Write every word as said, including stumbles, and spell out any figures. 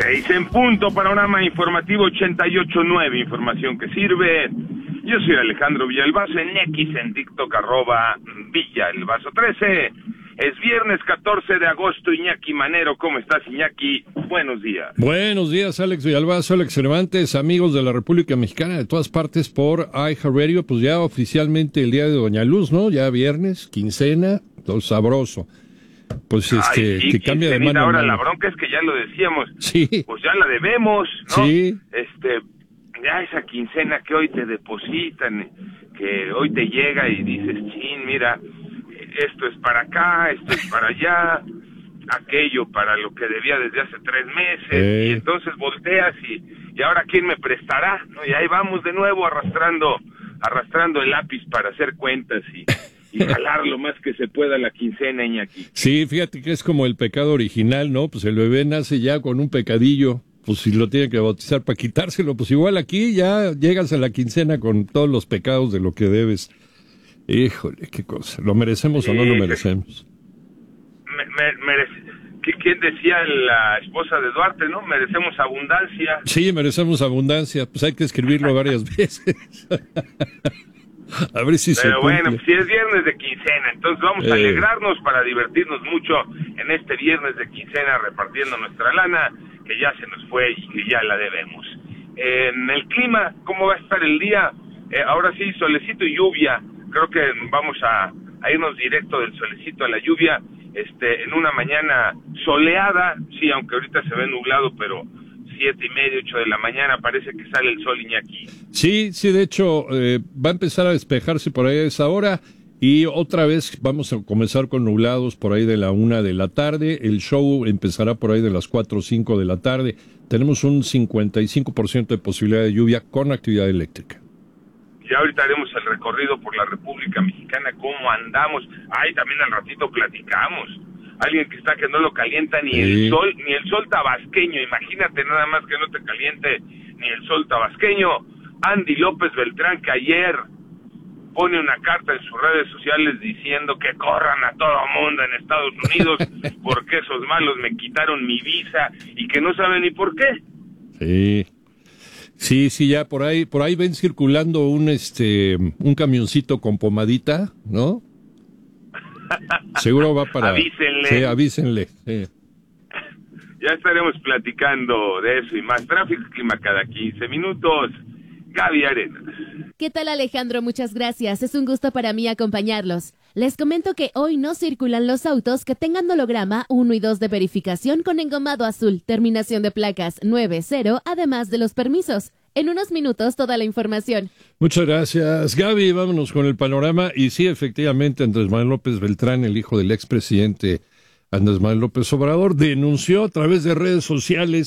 Seis en punto, panorama informativo ochenta y ocho nueve, información que sirve. Yo soy Alejandro Villalbazo, en X, en TikTok, arroba Villalbazo trece. Es viernes catorce de agosto, Iñaki Manero. ¿Cómo estás, Iñaki? Buenos días. Buenos días, Alex Villalbazo, Alex Cervantes, amigos de la República Mexicana, de todas partes por iHeartRadio. Pues ya oficialmente el día de Doña Luz, ¿no? Ya viernes, quincena, todo sabroso. Pues este, Ay, sí, que cambia de mano. Ahora mano. La bronca es que ya lo decíamos. Sí. Pues ya la debemos, ¿no? Sí. Este, ya esa quincena que hoy te depositan, que hoy te llega y dices, chin, mira, esto es para acá, esto es para allá, aquello para lo que debía desde hace tres meses, eh. y entonces volteas y, y ahora quién me prestará, ¿no? Y ahí vamos de nuevo arrastrando, arrastrando el lápiz para hacer cuentas y, y jalar lo más que se pueda la quincena, Iñaki. Sí, fíjate que es como el pecado original, ¿no? Pues el bebé nace ya con un pecadillo, pues si lo tiene que bautizar para quitárselo, pues igual aquí ya llegas a la quincena con todos los pecados de lo que debes. Híjole, qué cosa. ¿Lo merecemos sí, o no lo merecemos? Me, me, merece, ¿Quién decía la esposa de Duarte, no? Merecemos abundancia. Sí, merecemos abundancia. Pues hay que escribirlo varias veces. A ver si Pero se Pero bueno, cumple. pues si es viernes de quincena, entonces vamos eh. a alegrarnos para divertirnos mucho en este viernes de quincena repartiendo nuestra lana, que ya se nos fue y que ya la debemos. Eh, en el clima, ¿cómo va a estar el día? Eh, ahora sí, solecito y lluvia. Creo que vamos a, a irnos directo del solecito a la lluvia, este, en una mañana soleada, sí, aunque ahorita se ve nublado, pero siete y media, ocho de la mañana parece que sale el sol, Iñaki. Sí, sí, de hecho, eh, va a empezar a despejarse por ahí a esa hora, y otra vez vamos a comenzar con nublados por ahí de la una de la tarde, el show empezará por ahí de las cuatro o cinco de la tarde, tenemos un cincuenta y cinco por ciento de posibilidad de lluvia con actividad eléctrica. Ya ahorita haremos el recorrido por la República Mexicana, cómo andamos. Ay, también al ratito platicamos. Alguien que está que no lo calienta ni sí. el sol, ni el sol tabasqueño. Imagínate nada más que no te caliente ni el sol tabasqueño. Andy López Beltrán, que ayer pone una carta en sus redes sociales diciendo que corran a todo mundo en Estados Unidos porque esos malos me quitaron mi visa y que no saben ni por qué. Sí. Sí, sí, ya por ahí, por ahí ven circulando un este un camioncito con pomadita, ¿no? Seguro va para. Avísenle. Sí, avísenle. Sí. Ya estaremos platicando de eso y más. Tráfico clima cada quince minutos. Gaby Arenas. ¿Qué tal, Alejandro? Muchas gracias. Es un gusto para mí acompañarlos. Les comento que hoy no circulan los autos que tengan holograma uno y dos de verificación con engomado azul, terminación de placas nueve cero, además de los permisos. En unos minutos toda la información. Muchas gracias, Gaby. Vámonos con el panorama. Y sí, efectivamente, Andrés Manuel López Beltrán, el hijo del expresidente Andrés Manuel López Obrador, denunció a través de redes sociales